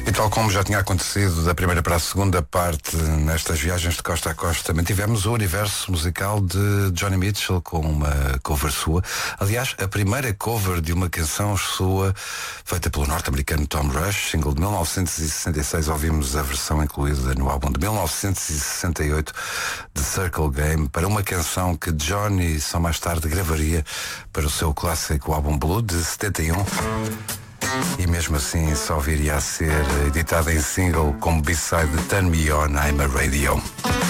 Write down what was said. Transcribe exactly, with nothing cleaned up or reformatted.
E tal como já tinha acontecido da primeira para a segunda parte nestas viagens de costa a costa, também tivemos o universo musical de Johnny Mitchell com uma cover sua. Aliás, a primeira cover de uma canção sua feita pelo norte-americano Tom Rush, single de mil novecentos e sessenta e seis. Ouvimos a versão incluída no álbum de mil novecentos e sessenta e oito de Circle Game para uma canção que Johnny só mais tarde gravaria para o seu clássico álbum Blue de setenta e um. E mesmo assim só viria a ser editada em single como B-side de Turn Me On, I'm a Radio.